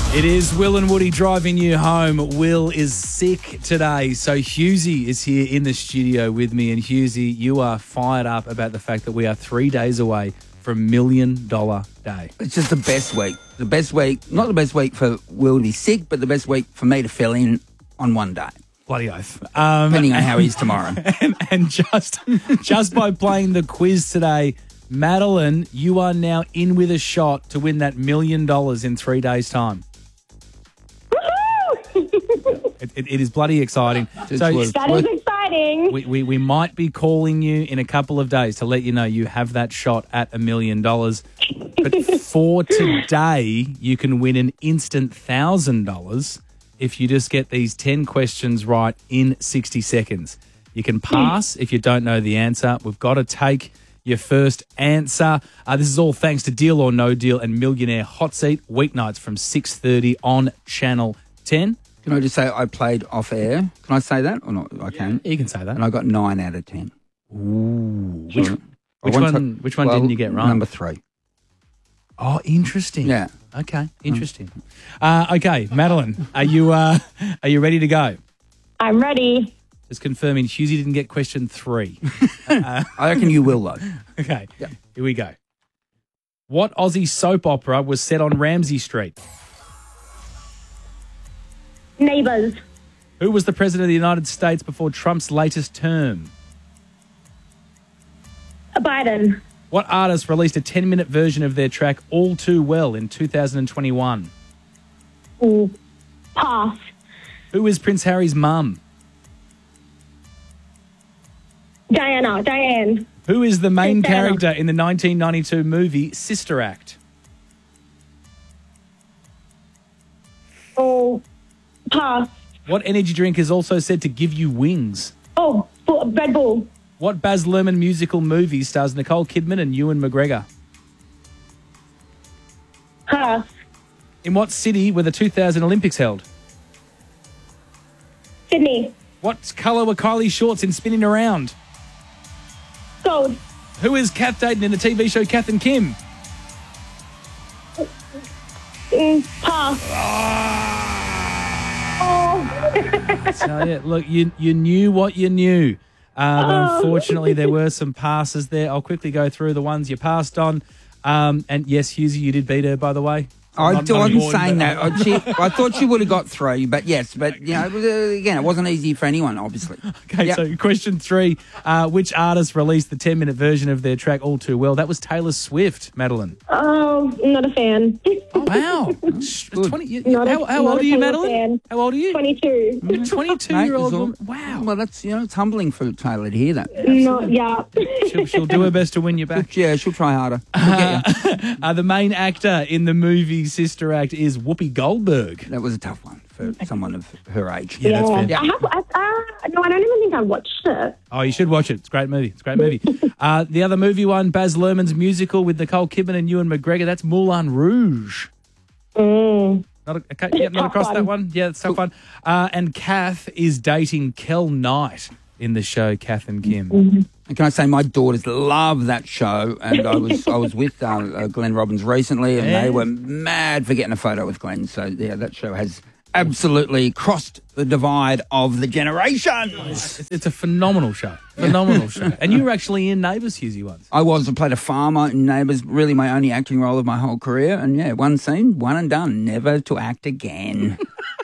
It is Will and Woody driving you home. Will is sick today, so Hughesy is here in the studio with me. And Hughesy, you are fired up about the fact that we are 3 days away from $1 Million Day. It's just the best week. The best week, not the best week for Will to be sick, but the best week for me to fill in on one day. Bloody oath. Depending on how he is tomorrow. And just by playing the quiz today, Madeline, you are now in with a shot to win that $1 million in 3 days' time. It is bloody exciting. That is exciting. We might be calling you in a couple of days to let you know you have that shot at $1 million. But for today, you can win an instant $1,000 if you just get these 10 questions right in 60 seconds. You can pass if you don't know the answer. We've got to take your first answer. This is all thanks to Deal or No Deal and Millionaire Hot Seat, weeknights from 6:30 on Channel 10. Can I just say I played off air? Can I say that or not? I can. You can say that. And I got 9 out of 10. Ooh. Which one Well, didn't you get right? Number 3. Oh, interesting. Yeah. Okay, interesting. Okay, Madeline, are you ready to go? I'm ready. Just confirming, Hughesy didn't get question 3. I reckon you will, though. Okay, Here we go. What Aussie soap opera was set on Ramsay Street? Neighbours. Who was the President of the United States before Trump's latest term? Biden. What artist released a 10-minute version of their track All Too Well in 2021? Ooh. Pass. Who is Prince Harry's mum? Diane. Who is the main Diana. character in the 1992 movie Sister Act? Oh. Pass. What energy drink is also said to give you wings? Oh. Red Bull. What Baz Luhrmann musical movie stars Nicole Kidman and Ewan McGregor? Pass. In what city were the 2000 Olympics held? Sydney. What colour were Kylie's shorts in Spinning Around? Gold. Who is Kath Dayton in the TV show Kath and Kim? Pass. I tell you, look, you knew what you knew. But unfortunately, there were some passes there. I'll quickly go through the ones you passed on. And yes, Hughesy, you did beat her, by the way. So I not wasn't important, saying but- that. I thought she would have got 3, but yes. But, you know, again, it wasn't easy for anyone, obviously. Okay, Yep. So question 3. Which artist released the 10-minute version of their track All Too Well? That was Taylor Swift, Madeline. Oh, not a fan. Wow. 20, how old are you, Madeline? How old are you? 22. 22-year-old Mate, woman. Wow. Well, that's, it's humbling for Taylor to hear that. Yeah. She'll do her best to win you back. Yeah, she'll try harder. She'll get you. The main actor in the movie Sister Act is Whoopi Goldberg. That was a tough one for someone of her age. Yeah, that's fair. No, I don't even think I watched it. Oh, you should watch it. It's a great movie. The other movie one, Baz Luhrmann's musical with Nicole Kidman and Ewan McGregor, that's Moulin Rouge. Not across fun. that one. Yeah, it's tough one. And Kath is dating Kel Knight in the show Kath and Kim. And can I say my daughters love that show, and I was with Glenn Robbins recently, and they were mad for getting a photo with Glenn. So yeah, that show has absolutely crossed the divide of the generations. It's a phenomenal show. Phenomenal show. And you were actually in Neighbours, Hughesy, once. I played a farmer in Neighbours, really my only acting role of my whole career, and yeah, one scene, one and done, never to act again.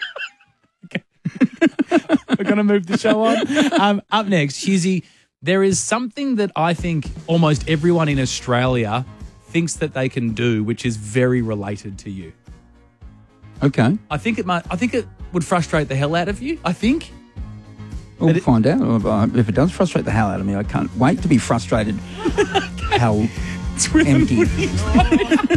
We're going to move the show on. Up next, Hughesy, there is something that I think almost everyone in Australia thinks that they can do, which is very related to you. Okay, I think it would frustrate the hell out of you. I think. we'll find out. If it does frustrate the hell out of me, I can't wait to be frustrated. Hell It's Will and empty. Woody.